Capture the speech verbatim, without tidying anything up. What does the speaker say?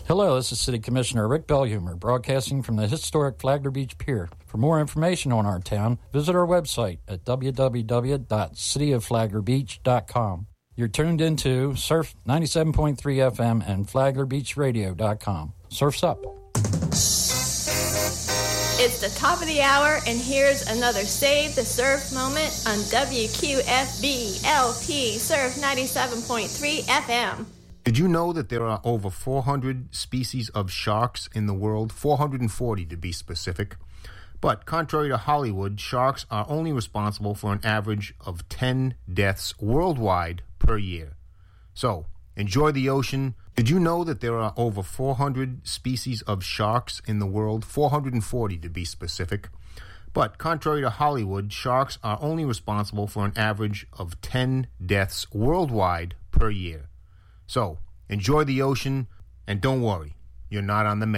Hello, this is City Commissioner Rick Belhumer, broadcasting from the historic Flagler Beach Pier. For more information on our town, visit our website at w w w dot city of flagler beach dot com. You're tuned into Surf ninety-seven point three F M and flagler beach radio dot com. Surf's up. It's the top of the hour, and here's another Save the Surf moment on W Q F B L P Surf ninety-seven point three F M. Did you know that there are over four hundred species of sharks in the world? four hundred forty to be specific. But contrary to Hollywood, sharks are only responsible for an average of ten deaths worldwide per year. So, enjoy the ocean. Did you know that there are over four hundred species of sharks in the world? four hundred forty to be specific. But contrary to Hollywood, sharks are only responsible for an average of ten deaths worldwide per year. So, enjoy the ocean, and don't worry, you're not on the map.